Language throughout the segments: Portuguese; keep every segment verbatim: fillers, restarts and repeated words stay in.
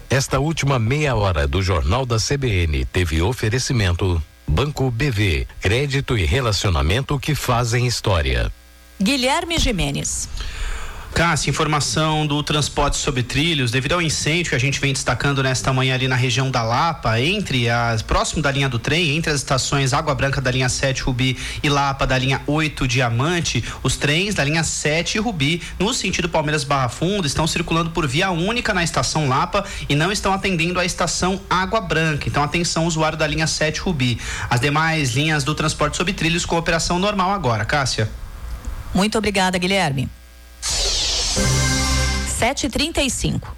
Esta última meia hora do Jornal da C B N teve oferecimento Banco B V, crédito e relacionamento que fazem história. Guilherme Gimenez. Cássia, informação do transporte sobre trilhos, devido ao incêndio que a gente vem destacando nesta manhã ali na região da Lapa, entre as, próximo da linha do trem, entre as estações Água Branca da linha sete Rubi e Lapa da linha oito Diamante, os trens da linha sete Rubi, no sentido Palmeiras Barra Funda, estão circulando por via única na estação Lapa e não estão atendendo a estação Água Branca. Então, atenção, usuário da linha sete Rubi. As demais linhas do transporte sobre trilhos com operação normal agora. Cássia. Muito obrigada, Guilherme. sete e trinta e cinco.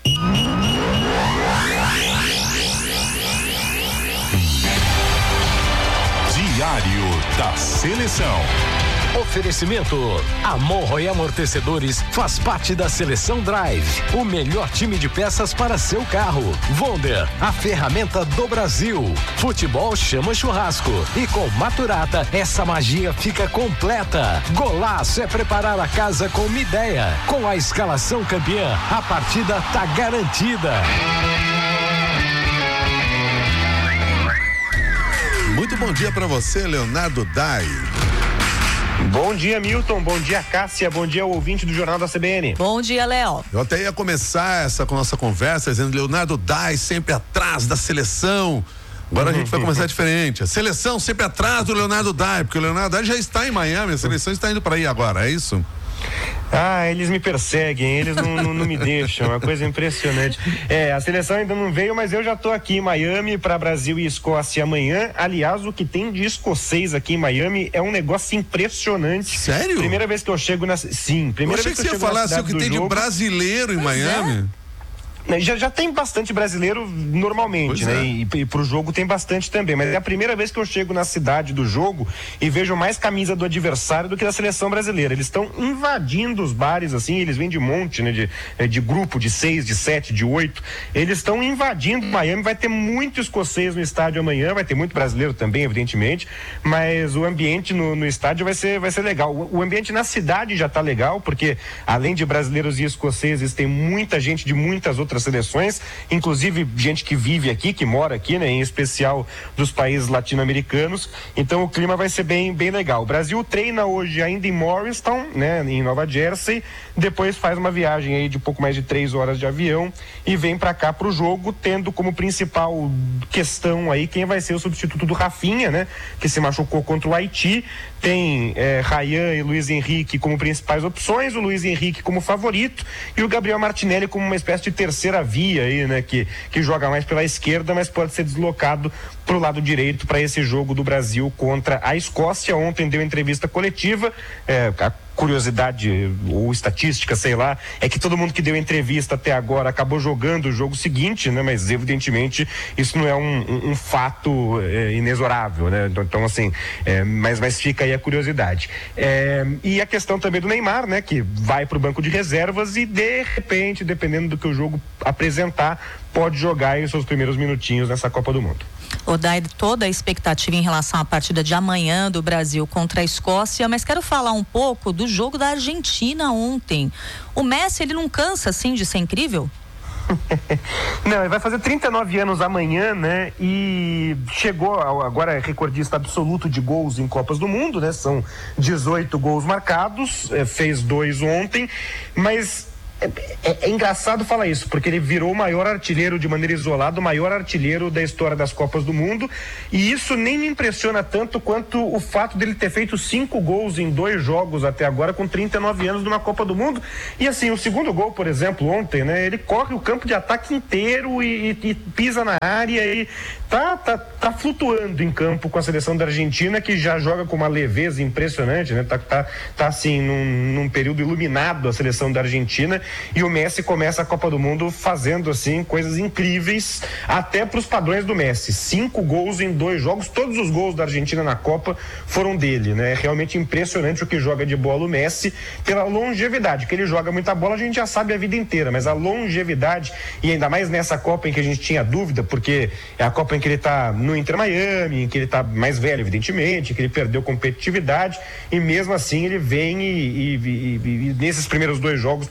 Diário da Seleção. Oferecimento: Amorro e Amortecedores faz parte da Seleção Drive, o melhor time de peças para seu carro. Wonder, a ferramenta do Brasil. Futebol chama churrasco e com Maturata essa magia fica completa. Golaço é preparar a casa com uma ideia. Com a escalação campeã, a partida tá garantida. Muito bom dia para você, Leonardo Dai. Bom dia, Milton. Bom dia, Cássia. Bom dia, ouvinte do Jornal da C B N. Bom dia, Léo. Eu até ia começar essa nossa conversa dizendo Leonardo Dai sempre atrás da seleção. Agora uhum. a gente vai começar diferente. A seleção sempre atrás do Leonardo Dai, porque o Leonardo Dai já está em Miami, a seleção está indo para aí agora, é isso? Ah, eles me perseguem, eles não, não, não me deixam, é uma coisa impressionante. É, a seleção ainda não veio, mas eu já tô aqui em Miami para Brasil e Escócia amanhã. Aliás, o que tem de escocês aqui em Miami é um negócio impressionante. Sério? Primeira vez que eu chego na... Sim, primeira eu achei vez que, que eu você ia falar assim, o que tem jogo. de brasileiro em Pois Miami. É. Já, já tem bastante brasileiro normalmente, pois né? É. E, e pro jogo tem bastante também. Mas é a primeira vez que eu chego na cidade do jogo e vejo mais camisa do adversário do que da seleção brasileira. Eles estão invadindo os bares, assim, eles vêm de monte, né? De, de grupo, de seis, de sete, de oito. Eles estão invadindo Miami. Vai ter muito escocês no estádio amanhã, vai ter muito brasileiro também, evidentemente. Mas o ambiente no, no estádio vai ser, vai ser legal. O, o ambiente na cidade já tá legal, porque além de brasileiros e escoceses, tem muita gente de muitas outras seleções, inclusive gente que vive aqui, que mora aqui, né, em especial dos países latino-americanos. Então o clima vai ser bem, bem legal. O Brasil treina hoje ainda em Morristown, né, em Nova Jersey, depois faz uma viagem aí de pouco mais de três horas de avião e vem para cá pro jogo, tendo como principal questão aí quem vai ser o substituto do Rafinha, né, que se machucou contra o Haiti. Tem é, Ryan e Luiz Henrique como principais opções, o Luiz Henrique como favorito e o Gabriel Martinelli como uma espécie de terceira via aí, né, que, que joga mais pela esquerda, mas pode ser deslocado pro lado direito para esse jogo do Brasil contra a Escócia. Ontem deu entrevista coletiva, é, a curiosidade ou estatística, sei lá, é que todo mundo que deu entrevista até agora acabou jogando o jogo seguinte, né? Mas evidentemente isso não é um, um, um fato é, inexorável, né? Então, então assim, é, mas, mas fica aí a curiosidade. É, e a questão também do Neymar, né? Que vai pro banco de reservas e de repente, dependendo do que o jogo apresentar, pode jogar aí os seus primeiros minutinhos nessa Copa do Mundo. Odair, toda a expectativa em relação à partida de amanhã do Brasil contra a Escócia, mas quero falar um pouco do jogo da Argentina ontem. O Messi, ele não cansa assim de ser incrível? Não, ele vai fazer trinta e nove anos amanhã, né? E chegou, agora é recordista absoluto de gols em Copas do Mundo, né? São dezoito gols marcados, é, fez dois ontem, mas É, é, é engraçado falar isso, porque ele virou o maior artilheiro de maneira isolada, o maior artilheiro da história das Copas do Mundo, e isso nem me impressiona tanto quanto o fato dele ter feito cinco gols em dois jogos até agora, com trinta e nove anos numa Copa do Mundo. E assim, o segundo gol, por exemplo, ontem, né, ele corre o campo de ataque inteiro e, e, e pisa na área e tá, tá, tá flutuando em campo com a seleção da Argentina, que já joga com uma leveza impressionante, né, tá, tá, tá assim, num, num período iluminado a seleção da Argentina. E o Messi começa a Copa do Mundo fazendo assim coisas incríveis até para os padrões do Messi. Cinco gols em dois jogos, todos os gols da Argentina na Copa foram dele, né? É realmente impressionante o que joga de bola o Messi, pela longevidade, que ele joga muita bola, a gente já sabe a vida inteira, mas a longevidade, e ainda mais nessa Copa em que a gente tinha dúvida, porque é a Copa em que ele tá no Inter Miami, em que ele tá mais velho, evidentemente, que ele perdeu competitividade, e mesmo assim ele vem e, e, e, e nesses primeiros dois jogos, pelo menos,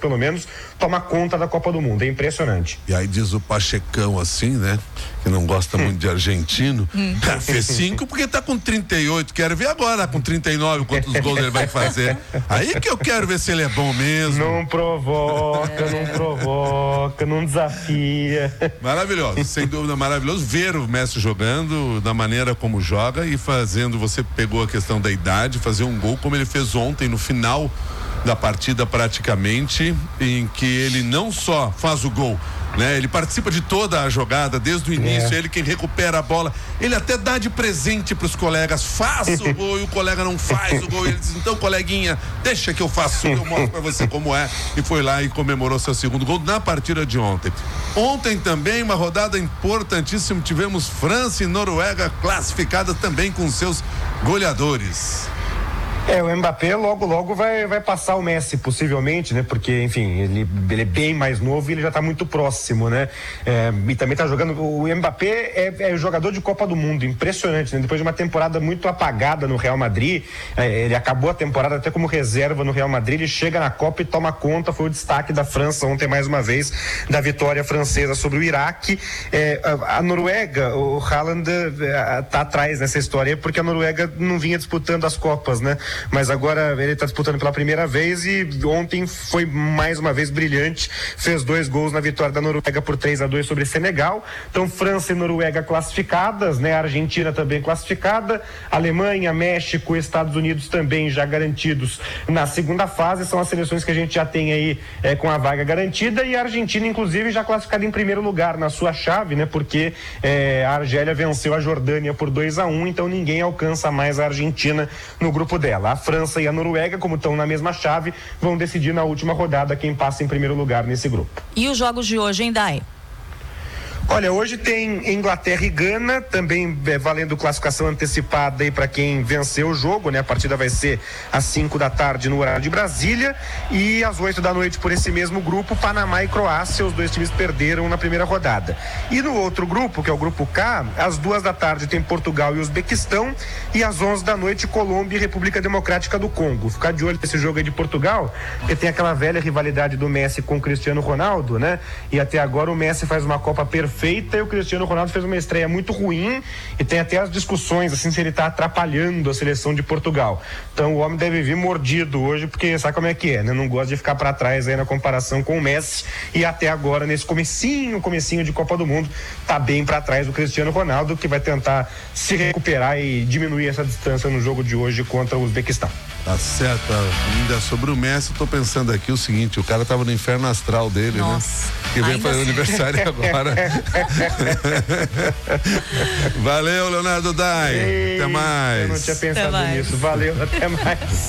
Unidos, toma conta da Copa do Mundo. É impressionante. E aí diz o Pachecão assim, né? Que não gosta muito de argentino. Hum. Fez cinco porque tá com trinta e oito. Quero ver agora com trinta e nove quantos gols ele vai fazer. Aí que eu quero ver se ele é bom mesmo. Não provoca, é. não provoca, não desafia. Maravilhoso, sem dúvida, maravilhoso ver o Messi jogando da maneira como joga e fazendo, você pegou a questão da idade, fazer um gol como ele fez ontem no final da partida praticamente, em que ele não só faz o gol, né? Ele participa de toda a jogada desde o início, é. ele quem recupera a bola, ele até dá de presente para os colegas, faça o gol, e o colega não faz o gol, ele diz, então coleguinha, deixa que eu faço, eu mostro para você como é, e foi lá e comemorou seu segundo gol na partida de ontem. Ontem também uma rodada importantíssima, tivemos França e Noruega classificadas também com seus goleadores. É, o Mbappé logo, logo vai, vai passar o Messi, possivelmente, né? Porque, enfim, ele, ele é bem mais novo e ele já tá muito próximo, né? É, e também tá jogando, o Mbappé é, é jogador de Copa do Mundo, impressionante, né? Depois de uma temporada muito apagada no Real Madrid, é, ele acabou a temporada até como reserva no Real Madrid, ele chega na Copa e toma conta, foi o destaque da França ontem mais uma vez, da vitória francesa sobre o Iraque. É, a, a Noruega, o Haaland é, tá atrás nessa história, porque a Noruega não vinha disputando as Copas, né? Mas agora ele está disputando pela primeira vez e ontem foi mais uma vez brilhante, fez dois gols na vitória da Noruega por três a dois sobre Senegal. Então França e Noruega classificadas, né? A Argentina também classificada, Alemanha, México, Estados Unidos também já garantidos na segunda fase, são as seleções que a gente já tem aí é, com a vaga garantida, e a Argentina inclusive já classificada em primeiro lugar na sua chave, né? Porque é, a Argélia venceu a Jordânia por dois a um, então ninguém alcança mais a Argentina no grupo dela. A França e a Noruega, como estão na mesma chave, vão decidir na última rodada quem passa em primeiro lugar nesse grupo. E os jogos de hoje, hein, Dai? Olha, hoje tem Inglaterra e Gana, também é, valendo classificação antecipada aí para quem venceu o jogo, né? A partida vai ser às cinco da tarde no horário de Brasília, e às oito da noite por esse mesmo grupo, Panamá e Croácia, os dois times perderam na primeira rodada. E no outro grupo, que é o grupo K, às duas da tarde tem Portugal e Uzbequistão, e às onze da noite Colômbia e República Democrática do Congo. Ficar de olho nesse jogo aí de Portugal, porque tem aquela velha rivalidade do Messi com o Cristiano Ronaldo, né? E até agora o Messi faz uma Copa perfeita feita, e o Cristiano Ronaldo fez uma estreia muito ruim, e tem até as discussões assim se ele está atrapalhando a seleção de Portugal. Então o homem deve vir mordido hoje, porque sabe como é que é, né? Não gosta de ficar para trás aí na comparação com o Messi, e até agora nesse comecinho, comecinho de Copa do Mundo, tá bem para trás do Cristiano Ronaldo, que vai tentar se recuperar e diminuir essa distância no jogo de hoje contra o Uzbequistão. Tá certo, ainda sobre o Messi, eu tô pensando aqui o seguinte, o cara tava no inferno astral dele, Nossa, né? Que veio fazer aniversário agora. Valeu, Leonardo Dai. Ei, até mais. Eu não tinha pensado nisso. Valeu, até mais.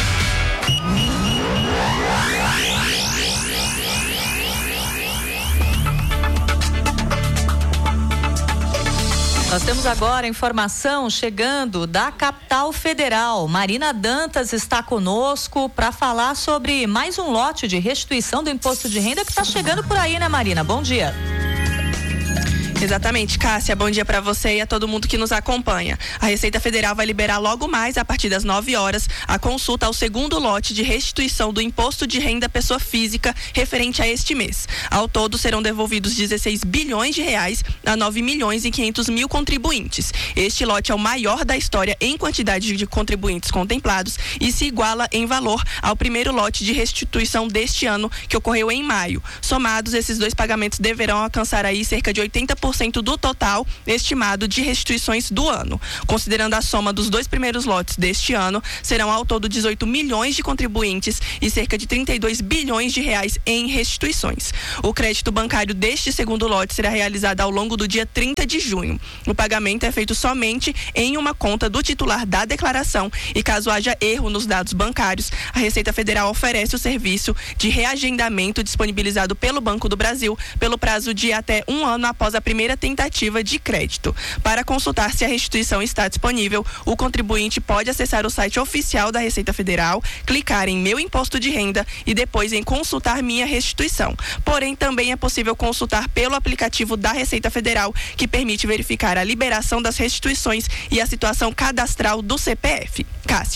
Nós temos agora informação chegando da capital federal. Marina Dantas está conosco para falar sobre mais um lote de restituição do imposto de renda que está chegando por aí, né, Marina? Bom dia. Exatamente, Cássia, bom dia para você e a todo mundo que nos acompanha. A Receita Federal vai liberar logo mais, a partir das nove horas, a consulta ao segundo lote de restituição do imposto de renda pessoa física referente a este mês. Ao todo, serão devolvidos dezesseis bilhões de reais a nove milhões e quinhentos mil contribuintes. Este lote é o maior da história em quantidade de contribuintes contemplados e se iguala em valor ao primeiro lote de restituição deste ano, que ocorreu em maio. Somados, esses dois pagamentos deverão alcançar aí cerca de oitenta por cento do total estimado de restituições do ano. Considerando a soma dos dois primeiros lotes deste ano, serão ao todo dezoito milhões de contribuintes e cerca de trinta e dois bilhões de reais em restituições. O crédito bancário deste segundo lote será realizado ao longo do dia trinta de junho. O pagamento é feito somente em uma conta do titular da declaração e, caso haja erro nos dados bancários, a Receita Federal oferece o serviço de reagendamento disponibilizado pelo Banco do Brasil pelo prazo de até um ano após a primeira tentativa de crédito. Para consultar se a restituição está disponível, o contribuinte pode acessar o site oficial da Receita Federal, clicar em Meu Imposto de Renda e depois em Consultar Minha Restituição. Porém, também é possível consultar pelo aplicativo da Receita Federal, que permite verificar a liberação das restituições e a situação cadastral do C P F. Cássia.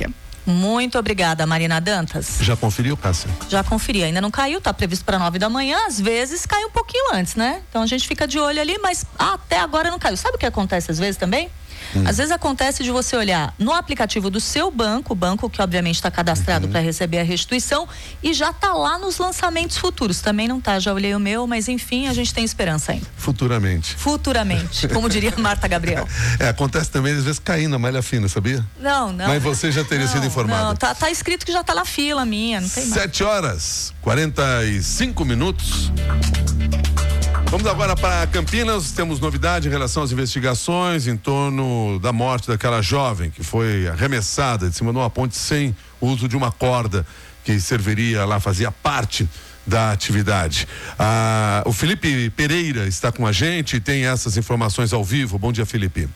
Muito obrigada, Marina Dantas. Já conferiu, Cássia? Já conferi, ainda não caiu, tá previsto para nove da manhã, às vezes cai um pouquinho antes, né? Então a gente fica de olho ali, mas até agora não caiu. Sabe o que acontece às vezes também? Hum. Às vezes acontece de você olhar no aplicativo do seu banco, o banco que obviamente está cadastrado uhum. para receber a restituição, e já tá lá nos lançamentos futuros. Também não tá, já olhei o meu, mas enfim, a gente tem esperança ainda. Futuramente. Futuramente, como diria Marta Gabriel. É, acontece também às vezes caindo na malha fina, sabia? Não, não. Mas você já teria não, sido informado. Não, tá, tá escrito que já tá na fila minha, não tem mais. Sete horas, quarenta e cinco minutos. Vamos agora para Campinas, temos novidade em relação às investigações em torno da morte daquela jovem que foi arremessada de cima de uma ponte sem uso de uma corda que serviria lá, fazia parte da atividade. Ah, o Felipe Pereira está com a gente e tem essas informações ao vivo. Bom dia, Felipe.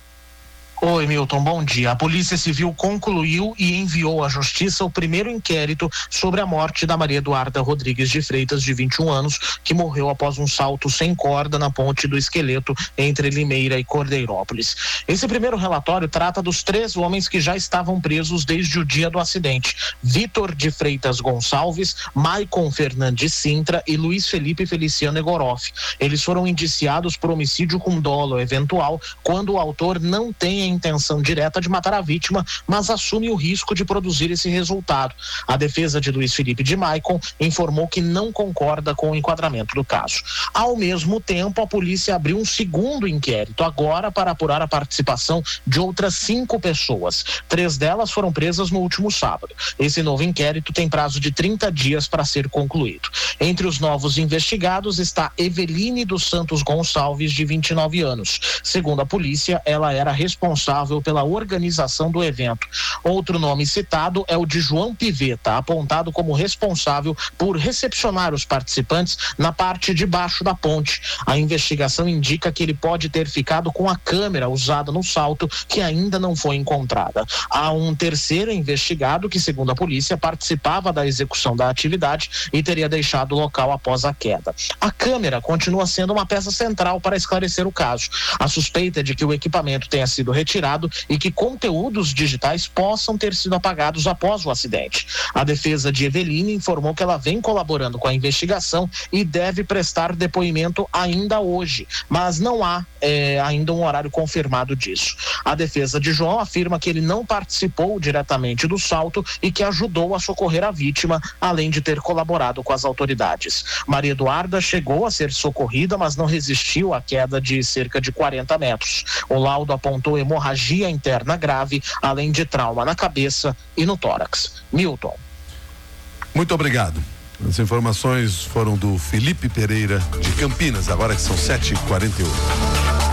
Oi, Milton, bom dia. A Polícia Civil concluiu e enviou à Justiça o primeiro inquérito sobre a morte da Maria Eduarda Rodrigues de Freitas, de vinte e um anos, que morreu após um salto sem corda na ponte do Esqueleto entre Limeira e Cordeirópolis. Esse primeiro relatório trata dos três homens que já estavam presos desde o dia do acidente: Vitor de Freitas Gonçalves, Maicon Fernandes Sintra e Luiz Felipe Feliciano Egoroff. Eles foram indiciados por homicídio com dolo eventual quando o autor não tem a intenção direta de matar a vítima, mas assume o risco de produzir esse resultado. A defesa de Luiz Felipe de Maicon informou que não concorda com o enquadramento do caso. Ao mesmo tempo, a polícia abriu um segundo inquérito, agora para apurar a participação de outras cinco pessoas. Três delas foram presas no último sábado. Esse novo inquérito tem prazo de trinta dias para ser concluído. Entre os novos investigados está Eveline dos Santos Gonçalves, de vinte e nove anos. Segundo a polícia, ela era responsável pela organização do evento. Outro nome citado é o de João Piveta, apontado como responsável por recepcionar os participantes na parte de baixo da ponte. A investigação indica que ele pode ter ficado com a câmera usada no salto, que ainda não foi encontrada. Há um terceiro investigado que, segundo a polícia, participava da execução da atividade e teria deixado o local após a queda. A câmera continua sendo uma peça central para esclarecer o caso. A suspeita é de que o equipamento tenha sido retirado e que conteúdos digitais possam ter sido apagados após o acidente. A defesa de Eveline informou que ela vem colaborando com a investigação e deve prestar depoimento ainda hoje, mas não há é, ainda um horário confirmado disso. A defesa de João afirma que ele não participou diretamente do salto e que ajudou a socorrer a vítima, além de ter colaborado com as autoridades. Maria Eduarda chegou a ser socorrida, mas não resistiu à queda de cerca de quarenta metros. O laudo apontou hemorragia interna grave, além de trauma na cabeça e no tórax. Milton. Muito obrigado. As informações foram do Felipe Pereira, de Campinas, agora que são sete e quarenta e oito.